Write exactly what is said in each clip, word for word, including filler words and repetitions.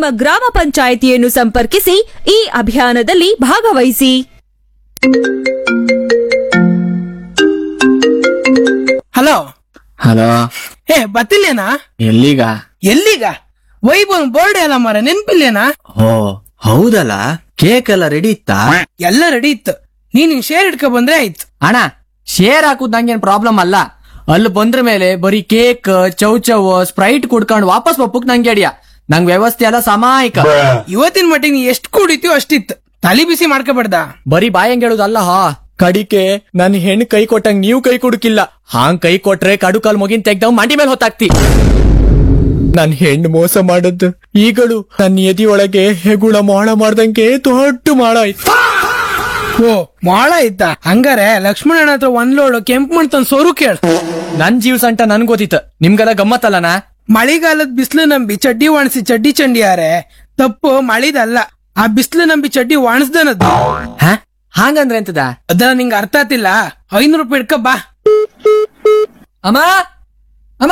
ನಿಮ್ಮ ಗ್ರಾಮ ಪಂಚಾಯಿತಿಯನ್ನು ಸಂಪರ್ಕಿಸಿ ಈ ಅಭಿಯಾನದಲ್ಲಿ ಭಾಗವಹಿಸಿ. ಹಲೋ ಹಲೋ, ಏ ಬತ್ತಿಲ್ಲೇನಾ? ಎಲ್ಲಿಗ? ಎಲ್ಲಿಗ? ವೈಭವ್ ಬರ್ಡೇ ಅಲ್ಲ ಮಾರ, ನೆನ್ಪಿಲ್ಲೇನಾ? ಓ ಹೌದಲ್ಲ, ಕೇಕ್ ಎಲ್ಲ ರೆಡಿ ಇತ್ತಾ? ಎಲ್ಲ ರೆಡಿ ಇತ್ತು, ನೀನ್ ಶೇರ್ ಇಟ್ಕೊ ಬಂದ್ರೆ ಆಯ್ತು. ಅಣ್ಣ, ಶೇರ್ ಹಾಕುದ್ ನಂಗೇನ್ ಪ್ರಾಬ್ಲಮ್ ಅಲ್ಲ. ಅಲ್ಲಿ ಬಂದ್ರ ಮೇಲೆ ಬರೀ ಕೇಕ್, ಚೌ ಚೌ, ಸ್ಪ್ರೈಟ್ ಕುಡ್ಕೊಂಡು ವಾಪಸ್ ಬಪ್ಪಕ್ ನಂಗೆ ಅಡಿಯ. ನಂಗ್ ವ್ಯವಸ್ಥೆ ಎಲ್ಲ ಸಮಾಯಿಕ. ಇವತ್ತಿನ ಮಟ್ಟಿಗೆ ನೀ ಎಷ್ಟ್ ಕುಡಿತೀವೋ ಅಷ್ಟಿತ್ತು, ತಲಿ ಬಿಸಿ ಮಾಡ್ಕೊಬೇಡ್ದ. ಬರೀ ಬಾಯಂಗ್ ಹೇಳುದಲ್ಲ ಹಾ, ಕಡಿಕೆ ನನ್ ಹೆಣ್ ಕೈ ಕೊಟ್ಟಂಗ್ ನೀವು ಕೈ ಕೊಡುಕಿಲ್ಲ. ಹಾಂಗ್ ಕೈ ಕೊಟ್ರೆ ಕಡು ಕಾಲ್ ಮುಗಿನ್ ತೆಗ್ದವ್ ಮಂಡಿ ಮೇಲೆ ಹೊತ್ತಾಕ್ತಿ. ನನ್ ಹೆಣ್ಣು ಮೋಸ ಮಾಡದ್ದು ಈಗಳು ನನ್ನ ಎದಿ ಒಳಗೆ ಹೆಗುಳ ಮಾಳ ಮಾಡ್ದಂಗೆ ದೊಡ್ಡ ಮಾಳ ಆಯ್ತು. ಓ ಮಾಳ ಆಯ್ತಾ? ಹಂಗಾರೆ ಲಕ್ಷ್ಮಣನ ಹತ್ರ ಒಂದ್ ಲೋಡು ಕೆಂಪು ಮಣ್ ತಂದ್ ಸೋರು ಕೇಳ. ನನ್ ಜೀವ ಸಂಟ ನನ್ ಗೊತ್ತಿತ್ತು, ನಿಮ್ಗೆಲ್ಲ ಗಮ್ಮತ್ತಲ್ಲನಾ? ಮಳಿಗಾಲದ ಬಿಸ್ಲು ನಂಬಿ ಚಡ್ಡಿ ಒಣಸಿ ಚಡ್ಡಿ ಚಂಡಿಯಾರೆ ತಪ್ಪು ಮಳಿದಲ್ಲ, ಆ ಬಿಸ್ಲು ನಂಬಿ ಚಡ್ಡಿ ಒಣಸ್ದನದ್ದು. ಹಾಗಂದ್ರೆ ಎಂತದ? ಅದ ನಿಂಗ ಅರ್ಥ ಆತಿಲ್ಲ. ಐನೂರು ರೂಪಾಯಿ ಇಡ್ಕ ಬಾ. ಅಮ್ಮ ಅಮ್ಮ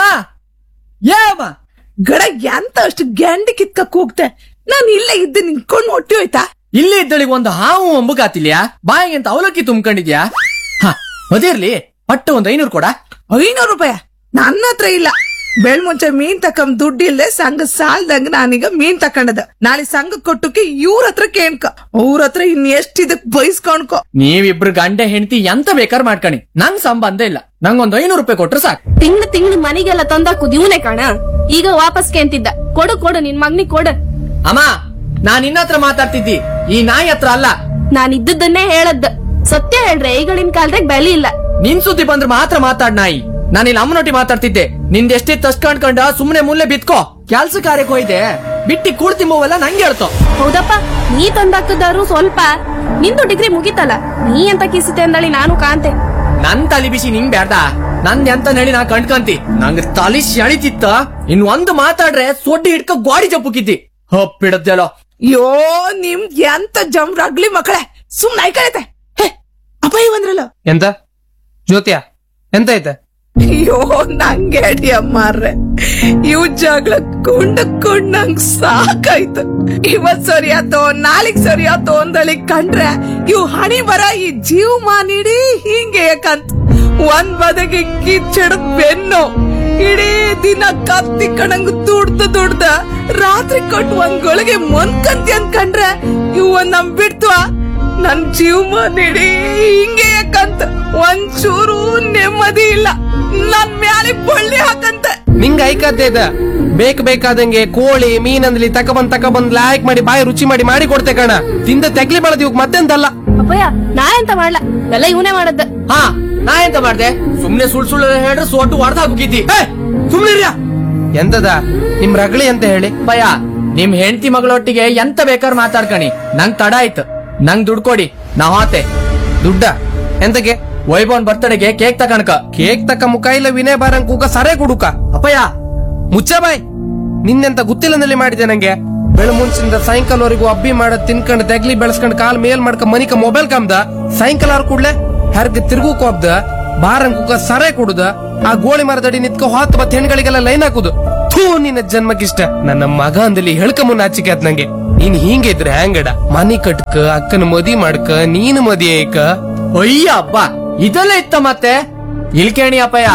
ಏ ಅಮ್ಮ, ಗಡ ಎಂತ ಅಷ್ಟು ಗ್ಯಾಂಡಿ ಕಿತ್ಕಕ್ ಹೋಗ್ತೆ? ನಾನು ಇಲ್ಲೇ ಇದ್ದೆ, ನಿಂತ್ಕೊಂಡು ಹೊಟ್ಟಿ ಹೋಯ್ತಾ? ಇಲ್ಲಿ ಇದ್ದಳಿಗೆ ಒಂದು ಹಾವು ಅಂಬುಗಾತಿಲ್ಯಾ? ಬಾಯಿಗೆ ಅಂತ ಅವಲಕ್ಕಿ ತುಂಬ್ಕೊಂಡಿದ್ಯಾ? ಹ ಅದಿರ್ಲಿ, ಪಟ್ಟು ಒಂದ್ ಐನೂರು ಕೊಡ. ಐನೂರು ರೂಪಾಯಿ ನನ್ನ ಹತ್ರ ಇಲ್ಲ. ಬೆಳ್ ಮುಂಚೆ ಮೀನ್ ತಕೊಂಡ್ ದುಡ್ಡು ಇಲ್ಲದೆ ಸಂಘ ಸಾಲ್ದಂಗ ನಾನೀಗ ಮೀನ್ ತಕೊಂಡದ. ನಾಳೆ ಸಂಘ ಕೊಟ್ಟಕ್ಕೆ ಇವ್ರ ಹತ್ರ ಕೇಳ್ಕ, ಅವ್ರ ಹತ್ರ ಇನ್ ಎಷ್ಟ್ ಇದಕ್ ಬೈಸ್ಕೊಂಡ್ಕೊ. ನೀವಿಬ್ರು ಗಂಡೆ ಹೆಂಡತಿ ಎಂತ ಬೇಕಾರ್ ಮಾಡ್ಕಣಿ, ನಂಗ್ ಸಂಬಂಧ ಇಲ್ಲ. ನಂಗೊಂದ್ ಐನೂರು ರೂಪಾಯಿ ಕೊಟ್ರೆ ಸಾಕು. ತಿಂಗ್ಳು ತಿಂಗ್ಳು ಮನೆಗೆಲ್ಲ ತಂದಾಕುದ್ ಇವನೇ ಕಾಣ. ಈಗ ವಾಪಸ್ ಕೇಂತಿದ್ದ. ಕೊಡು ಕೊಡು, ನಿನ್ ಮಗ್ನಿ ಕೊಡು. ಅಮ್ಮ, ನಾನ್ ನಿನ್ನ ಹತ್ರ ಮಾತಾಡ್ತಿದ್ದಿ, ಈ ನಾಯಿ ಹತ್ರ ಅಲ್ಲ. ನಾನ್ ಇದ್ದದ್ದನ್ನೇ ಹೇಳದ್ದ. ಸತ್ಯ ಹೇಳ್ರೆ ಈಗಳಿನ ಕಾಲದಾಗ ಬೆಲೆ ಇಲ್ಲ. ನಿನ್ ಸುದ್ದಿ ಬಂದ್ರೆ ಮಾತ್ರ ಮಾತಾಡ್ ನಾಯಿ. ನಾನಿಲ್ಲಿ ಅಮ್ಮನೊಟ್ಟಿ ಮಾತಾಡ್ತಿದ್ದೆ. ನಿಂದ ಎಷ್ಟಿತ್ತು ಅಷ್ಟ್ ಕಂಡ್ಕೊಂಡ ಸುಮ್ನೆ ಮುಲ್ಲೆ ಬಿತ್ಕೋ. ಕೆಲ್ಸ ಕಾರ್ಯಕ್ಕೆ ಹೋಯ್ದೆ ಬಿಟ್ಟಿ ಕೂಡ್ತಿಂಬವೆಲ್ಲ ನಂಗೆ ಹೇಳ್ತೋ. ಹೌದಪ್ಪ, ನೀ ತಂದಾಕದಾರು ಸ್ವಲ್ಪ. ನಿಂದು ಡಿಗ್ರಿ ಮುಗಿತಲ್ಲ, ನೀ ಎಂತ ಕಿಸುತ್ತೆ ಅಂದಳಿ ನಾನು ಕಾಂತೆ. ನನ್ ತಲಿ ಬಿಸಿ ನಿಂಗ್ ಬ್ಯಾಡ, ನಂದ್ ಎಂತ ನಡಿ ನಾ ಕಂಡ್ಕಂತಿ. ನಂಗ್ ತಲಿ ಶಣಿತಿತ್ತ. ಇನ್ ಒಂದು ಮಾತಾಡ್ರೆ ಸೊಡ್ಡಿ ಹಿಡ್ಕ ಗಾಡಿ ಜಪ್ಪುಕಿದ್ದಿ. ಹಪ್ಪಿಡದ್ದೆಲ್ಲ. ಯೋ ನಿಮ್ ಎಂತ ಜಮ್ರಾಗ್ಲಿ ಮಕ್ಕಳೇ, ಸುಮ್ನೆ ಐಕಳೈತೆ. ಹೇ ಅಪ್ಪ ಇವಂದ್ರಲ್ಲ ಎಂತ ಜ್ಯೋತಿಯ ಎಂತ ಐತೆ? ಅಯ್ಯೋ ನಂಗೆ ಅಡಿ ಅಮ್ಮಾರ್ರೆ, ಇವ್ ಜಗಳ ಕೊಂಡ ಕೊಂಡ್ ನಂಗ್ ಸಾಕಾಯ್ತು. ಇವತ್ ಸರಿ ಆತೋ ನಾಳಿಗ್ ಸರಿ ಆತೋ ಅಂದಳಿ ಕಂಡ್ರೆ ಇವ್ ಹಣಿ ಬರ ಈ ಜೀವ ಮಾನಿಡಿ ಹಿಂಗೆ ಯಾಕಂತ ಒಂದ್ ಬದಗೆ ಕಿಚ್ಚಡದ್ ಬೆನ್ನು ಇಡೀ ದಿನ ಕತ್ತಿ ಕಣಂಗ್ ದುಡ್ದ ದುಡ್ದ ರಾತ್ರಿ ಕೊಟ್ಟು ಒಂದ್ ಗಳಿಗೆ ಮೊನ್ಕಂತಿ ಅನ್ಕಂಡ್ರೆ ಇವ್ ಒಂದ್ ನಮ್ ಬಿಡ್ತವ. ನನ್ ಜೀವ ನೀಡಿ ಹಿಂಗೆ ಯಾಕಂತ ಒಂಚೂರು ನೆಮ್ಮದಿ ಇಲ್ಲ. ನನ್ ಮ್ಯಾಲೆ ಬಳ್ಳಿ ಹಾಕಂತ ನಿಂಗ ಐಕತ್ತೆ ಇದ. ಬೇಕ್ ಬೇಕಾದಂಗೆ ಕೋಳಿ ಮೀನಂದ್ಲಿ ತಕಬಂದ್ ತಕಬಂದ್ ಲಾಯ್ಕ್ ಮಾಡಿ ಬಾಯಿ ರುಚಿ ಮಾಡಿ ಮಾಡಿ ಕೊಡ್ತೆ ಕಣ. ತಿಂದ ತೆಗ್ಲಿ ಮಾಡದ್ ಇವಾಗ ಮತ್ತೆಂತಲ್ಲ. ಅಪ್ಪಯ್ಯ, ನಾ ಎಂತ ಮಾಡ್ಲಾ, ಎಲ್ಲ ಇವನೇ ಮಾಡದ್ದ. ಹಾ, ನಾ ಎಂತ ಮಾಡ್ದೆ? ಸುಮ್ನೆ ಸುಳ್ ಸುಳ್ಳು ಹೇಳ್ರೆ ಸೋಟು ಹೊಡೆದ ಹಾಕಿದ್ದಿ. ಸುಮ್ನಿರ್ಯಾ. ಎಂತದ ನಿಮ್ ರಗಳಿ ಅಂತ ಹೇಳಿ ಭಯ. ನಿಮ್ ಹೆಂಡತಿ ಮಗಳೊಟ್ಟಿಗೆ ಎಂತ ಬೇಕಾರ್ ಮಾತಾಡ್ಕಣಿ, ನಂಗ್ ತಡ ಆಯ್ತು. ನಂಗ್ ದುಡ್ಡು ಕೊಡಿ, ನಾ ಹೋತೆ. ದುಡ್ಡ ಎಂತಕ್ಕೆ? ವೈಭವನ್ ಬರ್ತಡೆಗೆ ಕೇಕ್ ತಕಣಕ. ಕೇಕ್ ತಕ್ಕ ಮುಖ ಇಲ್ಲ ವಿನಯ ಬಾರಂಗ್ ಕೂಕ ಸರೇ ಕುಡುಕ. ಅಪ್ಪಯ್ಯ ಮುಚ್ಚ ಬಾಯ್. ನಿನ್ನೆಂತ ಗೊತ್ತಿಲ್ಲದಲ್ಲಿ ಮಾಡಿದೆ ನಂಗೆ. ಬೆಳ ಮುಂಚಿಂದ ಸಾಯಂಕಾಲವರೆಗೂ ಅಬ್ಬಿ ಮಾಡದ್ ತಿನ್ಕೊಂಡ್ ತೆಗ್ಲಿ ಬೆಳೆಸ್ಕೊಂಡ್ ಕಾಲ್ ಮೇಲ್ ಮಾಡ್ಕ ಮನಿಕ ಮೊಬೈಲ್ ಕಮ್ದ. ಸಾಯಂಕಾಲ ಅವ್ರ ಕೂಡ್ಲೆ ಹರ್ಗ ತಿರ್ಗೂಕ್ ಹೋಗ್ದ ಬಾರಂಗ್ ಕೂಕ ಸರೇ ಕುಡುದ. ಆ ಗೋಳಿ ಮರದಡಿ ನಿತ್ಕೊ ಹೊತ್ತು ಬತ್ ಹೆಣ್ಗಳಿಗೆಲ್ಲ ಲೈನ್ ಹಾಕುದು. ಥೂ, ನಿನ್ನ ಜನ್ಮಕ್ಕಿಷ್ಟ. ನನ್ನ ಮಗ ಅಂದಲ್ಲಿ ಹೇಳ್ಕ ಮುನ್ನ ಆಚಿಕೆ ಆತ್ ನಂಗೆ. ನೀನ್ ಹಿಂಗೆ ಇದ್ರೆ ಹ್ಯಾಂಗಡ? ಮನಿ ಕಟ್ಕ, ಅಕ್ಕನ ಮದಿ ಮಾಡ್ಕ, ನೀನು ಮದಿ ಐಕ. ಅಯ್ಯ ಹಬ್ಬ, ಇದೆಲ್ಲ ಇತ್ತ ಮತ್ತೆ? ಇಲ್ಕೇಣಿ ಅಪ್ಪಯ್ಯ,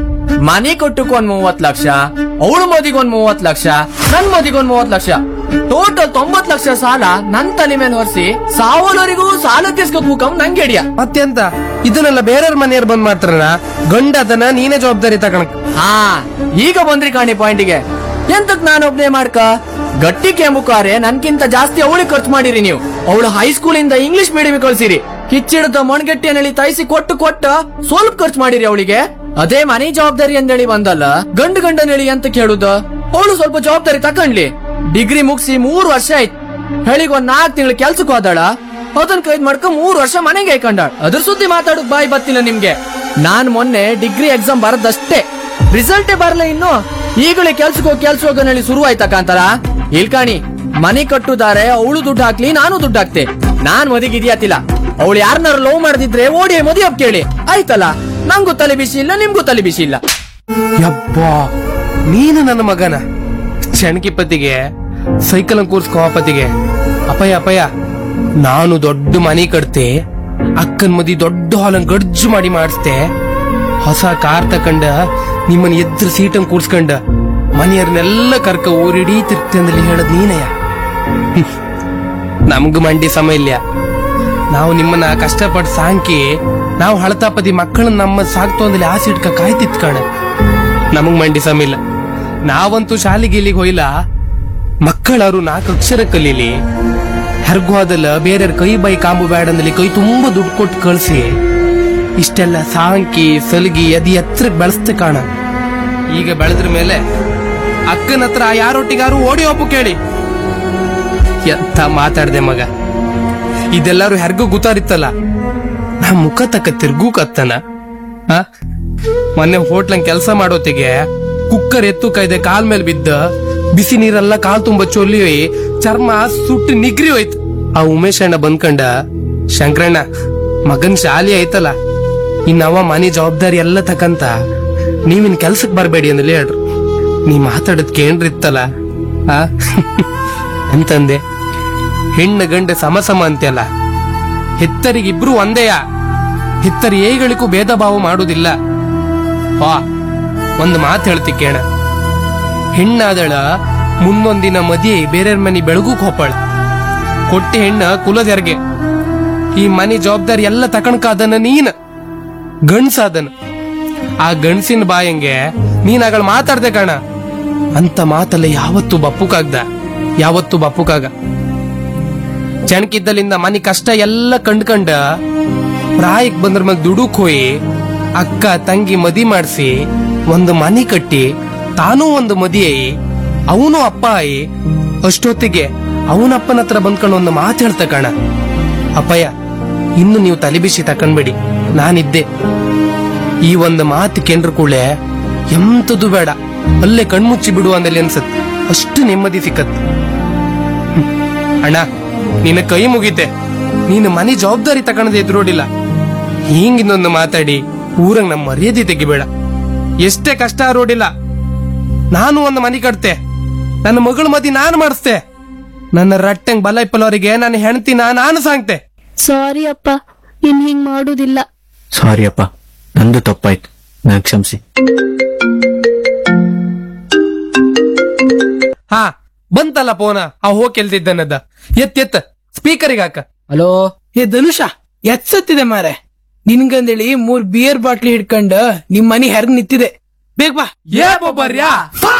ಮನೆ ಕೊಟ್ಟಕ್ ಒಂದ್ ಮೂವತ್ ಲಕ್ಷ, ಅವಳು ಮದಿಗೊಂದ್ ಮೂವತ್ ಲಕ್ಷ, ನನ್ ಮದಿಗೊಂದ್ ಮೂವತ್ ಲಕ್ಷ, ಟೋಟಲ್ ತೊಂಬತ್ ಲಕ್ಷ ಸಾಲ ನನ್ ತಲೆ ಮೇಲೆ ಹೊರಿಸಿ ಸಾವಲವರೆಗೂ ಸಾಲ ತೀರ್ಸ್ಕೊ ಕೂಕಂ ನಂಗೆ ಹಿಡಿಯ. ಮತ್ತೆಂತ ಇದನ್ನೆಲ್ಲ ಬೇರೆಯವ್ರ ಮನೆಯವ್ರು ಬಂದ್ ಮಾಡ್ತಾರಲ್ಲ, ಗಂಡ ಅದನ್ನ ನೀನೇ ಜವಾಬ್ದಾರಿ ತಗೊಳಕ್. ಹಾ, ಈಗ ಬಂದ್ರಿ ಕಾಣಿ ಪಾಯಿಂಟಿಗೆ. ಎಂತಕ್ ನಾನು ಒಬ್ನೇ ಮಾಡ್ಕ? ಗಟ್ಟಿ ಕೆಂಬುಕಾರೆ ನನ್ಕಿಂತ ಜಾಸ್ತಿ ಅವಳಿಗೆ ಖರ್ಚು ಮಾಡಿರಿ ನೀವು. ಅವಳು ಹೈಸ್ಕೂಲ್ ಇಂದ ಇಂಗ್ಲಿಷ್ ಮೀಡಿಯಂ ಕಳ್ಸಿರಿ. ಕಿಚ್ಚಿಡದ ಮಣ್ಗಟ್ಟಿಯನ್ನೇಳಿ ತೈಸಿ ಕೊಟ್ಟು ಕೊಟ್ಟ ಸ್ವಲ್ಪ ಖರ್ಚು ಮಾಡಿರಿ ಅವಳಿಗೆ. ಅದೇ ಮನೆ ಜವಾಬ್ದಾರಿ ಅಂದೇಳಿ ಬಂದಲ್ಲ, ಗಂಡು ಗಂಡನೇಳಿ ಅಂತ ಕೇಳುದ? ಅವಳು ಸ್ವಲ್ಪ ಜವಾಬ್ದಾರಿ ತಕೊಂಡ್ಲಿ. ಡಿಗ್ರಿ ಮುಗಿಸಿ ಮೂರ್ ವರ್ಷ ಆಯ್ತು. ಹೇಳಿಗ್ ಒಂದ್ ನಾಲ್ಕು ತಿಂಗಳು ಕೆಲ್ಸಕ್ಕೆ ಹೋದಾಳ. ಅದನ್ ಕೈದ್ ಮಾಡ್ಕ ಮೂರ್ ವರ್ಷ ಮನೆಗೆ ಹಾಕೊಂಡಾಳ. ಅದ್ರ ಸುದ್ದಿ ಮಾತಾಡಕ್ ಬಾಯಿ ಬತ್ತಿಲ್ಲ ನಿಮ್ಗೆ. ನಾನ್ ಮೊನ್ನೆ ಡಿಗ್ರಿ ಎಕ್ಸಾಮ್ ಬರದಷ್ಟೇ, ರಿಸಲ್ಟೇ ಬರಲ್ಲ ಇನ್ನು. ಈಗಲೇ ಕೆಲ್ಸಕ್ಕೆ ಹೋಗಿ ಕೆಲ್ಸ ಹೋಗೋನಲ್ಲಿ ಶುರು ಆಯ್ತಕ್ಕಂತಾರ. ಇಲ್ಕಾಣಿ, ಮನೆ ಕಟ್ಟುದಾರೆ ಅವಳು ದುಡ್ಡು ಹಾಕ್ಲಿ, ನಾನು ದುಡ್ಡು ಹಾಕ್ತೆ. ನಾನ್ ಮದಿಗಿದ್ಯಾತಿಲ್ಲ. ಅವಳು ಯಾರನ್ನಾರು ಲವ್ ಮಾಡದಿದ್ರೆ ಓಡಿ ಮದಿ ಹಬ್ಬ ಕೇಳಿ ಆಯ್ತಲ್ಲ. ನಂಗೂ ತಲೆ ಬಿಸಿ ಇಲ್ಲ, ನಿಮ್ಗೂ ತಲೆ ಬಿಸಿ ಇಲ್ಲ. ಯಬ್ಬಾ, ನೀನು ನನ್ನ ಮಗನ ಚಣಕಿಪತಿಗೆ ಸೈಕಲ್ ಕೂರ್ಸ್ಕೊ ಅಪ್ಪತಿಗೆ. ಅಪ್ಪಯ್ಯ ಅಪ್ಪಯ್ಯ ನಾನು ದೊಡ್ಡ ಮನೆ ಕಟ್ತೆ, ಅಕ್ಕನ್ ಮದಿ ದೊಡ್ಡ ಹಾಲನ್ ಗಡ್ಜು ಮಾಡಿ ಮಾಡಿಸ್ತೆ, ಹೊಸ ಕಾರ್ ತಕೊಂಡ ನಿಮ್ಮನ್ ಎದ್ರ ಸೀಟನ್ ಕೂರ್ಸ್ಕೊಂಡ ಮನೆಯವ್ರನ್ನೆಲ್ಲ ಕರ್ಕ ಊರಿಡೀ ತಿರ್ಗ್ತಂದಲ್ಲಿ ಹೇಳದ್ ನೀನಯ್ಯ. ನಮ್ಗ ಮಂಡಿ ಸಮ ಇಲ್ಲ. ನಾವು ನಿಮ್ಮನ್ನ ಕಷ್ಟಪಟ್ಟು ಸಾಂಕಿ ನಾವು ಹಳತಾಪದಿ ಮಕ್ಕಳನ್ನ ನಮ್ಮ ಸಾಕ್ತು ಅಂದಲ್ಲಿ ಆಸೆ ಇಟ್ಕ ಕಾಯ್ತಿತ್ ಕಣ. ನಮಗ್ ಮಂಡಿ ಸಮ ಇಲ್ಲ. ನಾವಂತೂ ಶಾಲೆಗೆ ಇಲ್ಲಿಗೆ ಹೋಯ್ಲ, ಮಕ್ಕಳರು ನಾಲ್ಕು ಅಕ್ಷರ ಕಲೀಲಿ, ಹರ್ಗು ಅದಲ್ಲ ಬೇರೆಯವ್ರ ಕೈ ಬೈ ಕಾಂಬು ಬ್ಯಾಡಂದಲ್ಲಿ ಕೈ ತುಂಬಾ ದುಡ್ಡು ಕೊಟ್ಟು ಕಳ್ಸಿ ಇಷ್ಟೆಲ್ಲ ಸಾಂಕಿ ಸಲಗಿ ಅದಿ ಎತ್ತರಕ್ಕೆ ಬೆಳೆಸ್ತೆ ಕಾಣ. ಈಗ ಬೆಳೆದ್ರ ಮೇಲೆ ಅಕ್ಕನ ಹತ್ರ ಯಾರೊಟ್ಟಿಗಾರು ಓಡಿ ಒಪ್ಪು ಕೇಳಿ. ಎಂತ ಮಾತಾಡ್ದೆ ಮಗ. ಇದೆಲ್ಲಾರು ಹೆರ್ಗೂ ಗೊತ್ತಾರಿತ್ತಲ್ಲ, ನಾ ಮುಖ ತಕ್ಕ ತಿರ್ಗೂ ಕತ್ತನ. ಮೊನ್ನೆ ಹೋಟ್ಲಂಗ್ ಕೆಲಸ ಮಾಡೋತಿಗೆ ಕುಕ್ಕರ್ ಎತ್ತು ಕೈದೆ ಕಾಲ್ ಮೇಲೆ ಬಿದ್ದ ಬಿಸಿ ನೀರೆಲ್ಲ ಕಾಲ್ ತುಂಬ ಚೊಲ್ಲಿ ಚರ್ಮ ಸುಟ್ಟು ನಿಗ್ರಿ ಹೋಯ್ತು. ಆ ಉಮೇಶ್ ಅಣ್ಣ ಬಂದ್ಕಂಡ, ಶಂಕರಣ್ಣ ಮಗನ್ ಶಾಲಿ ಐತಲ್ಲ, ಇನ್ನವ ಮನೆ ಜವಾಬ್ದಾರಿ ಎಲ್ಲ ತಕಂತ ನೀವಿನ್ ಕೆಲ್ಸಕ್ ಬರ್ಬೇಡಿ ಅಂದಲ್ಲಿ ಹೇಳ್ರು. ನೀ ಮಾತಾಡದ್ ಕೇಂದ್ರಿತ್ತಲ್ಲ ಆ ಅಂತಂದೆ. ಹೆಣ್ಣ ಗಂಡ ಸಮ ಸಮ ಅಂತೆಲ್ಲ, ಹೆತ್ತರಿಗಿಬ್ರು ಒಂದೇಯ. ಹೆತ್ತರಿ ಏಗಳಿಗೂ ಭೇದ ಭಾವ ಮಾಡುದಿಲ್ಲ. ವಾ ಒಂದು ಮಾತು ಹೇಳ್ತಿ ಕೇಳ. ಹೆಣ್ಣಾದಳ ಮುಂದೊಂದಿನ ಮದಿ ಬೇರೆಯವ್ರ ಮನೆ ಬೆಳಗುಕ್ ಹೋಪಾಳ. ಕೊಟ್ಟಿ ಹೆಣ್ಣ ಕುಲದೆರ್ಗೆ. ಈ ಮನೆ ಜವಾಬ್ದಾರಿ ಎಲ್ಲ ತಕಣಕಾದನ ನೀನ್ ಗಂಡ್ಸಾದನ. ಆ ಗಂಡ್ಸಿನ ಬಾಯಂಗೆ ನೀನ್ ಆಗಳ ಮಾತಾಡ್ದೆ ಕಣ. ಅಂತ ಮಾತಲ್ಲ ಯಾವತ್ತು ಬಪ್ಪುಕಾಗ್ದ, ಯಾವತ್ತು ಬಪ್ಪುಕಾಗ. ಜನಕಿದ್ದಲಿಂದ ಮನೆ ಕಷ್ಟ ಎಲ್ಲ ಕಂಡ್ಕಂಡ ಪ್ರಾಯಕ್ ಬಂದ್ರ ಮೇಲೆ ದುಡುಕ್ ಹೋಯಿ ಅಕ್ಕ ತಂಗಿ ಮದಿ ಮಾಡಿಸಿ ಒಂದು ಮನೆ ಕಟ್ಟಿ ತಾನೂ ಒಂದು ಮದಿ ಆಯಿ ಅವನು ಅಪ್ಪ ಆಯಿ ಅಷ್ಟೊತ್ತಿಗೆ ಅವನಪ್ಪನ ಹತ್ರ ಬಂದ್ಕೊಂಡು ಒಂದು ಮಾತು ಹೇಳ್ತ ಕಣ. ಅಪ್ಪಯ್ಯ ಇನ್ನು ನೀವು ತಲೆಬಿಸಿ ತಕೊಂಡ್ಬೇಡಿ, ನಾನಿದ್ದೆ. ಈ ಒಂದು ಮಾತು ಕೇಂದ್ರ ಕೂಳೆ ಎಂತದು ಬೇಡ, ಅಲ್ಲೇ ಕಣ್ಮುಚ್ಚಿ ಬಿಡುವ ಅಂದಲ್ಲಿ ಅನ್ಸತ್. ಅಷ್ಟು ನೆಮ್ಮದಿ ಸಿಕ್ಕತ್. ಅಣ್ಣ ನಿನ್ನ ಕೈ ಮುಗಿತೆ, ನೀನು ಮನೆ ಜವಾಬ್ದಾರಿ ತಕೊಂಡದೆ ಎದುರೋಡಿಲ್ಲ. ಹಿಂಗಿನ್ನೊಂದು ಮಾತಾಡಿ ಊರಂಗ್ ನಮ್ಮ ಮರ್ಯಾದೆ ತೆಗಿಬೇಡ. ಎಷ್ಟೇ ಕಷ್ಟ ರೋಡಿಲ್ಲ, ನಾನು ಒಂದು ಮನೆ ಕಟ್ತೆ, ನನ್ನ ಮಗಳ ಮದಿ ನಾನು ಮಾಡಿಸ್ತೆ. ನನ್ನ ರಟ್ಟಂಗ್ ಬಲ ಇಪ್ಪಲವರಿಗೆ ನನ್ನ ಹೆಣ್ತಿನ ನಾನು ಸಾಂಗ್ತೆ. ಸಾರಿ ಅಪ್ಪ, ಇನ್ ಹಿಂಗ್ ಮಾಡುದಿಲ್ಲ. ಸಾರಿ ಅಪ್ಪ, ನಂದು ತಪ್ಪಾಯ್ತು, ನನ್ ಕ್ಷಮಿಸಿ. ಹಾ ಬಂತಲ್ಲ ಫೋನ, ಆ ಹೋಗ್ ಕೆಲ್ತಿದ್ದನದ. ಎತ್ ಎತ್ತ ಸ್ಪೀಕರಿಗೆ ಹಾಕ. ಹಲೋ, ಏ ಧನುಷ ಎತ್ಸತ್ತಿದೆ ಮಾರೆ. ನಿನ್ಗಂದೇಳಿ ಮೂರ್ ಬಿಯರ್ ಬಾಟ್ಲಿ ಹಿಡ್ಕೊಂಡ್ ನಿಮ್ ಮನಿ ಹೆರ್ಗ್ ನಿಂತಿದೆ. ಬೇಗ ಬಾ. ಏ ಬೊಬ್ಬರ್ಯಾ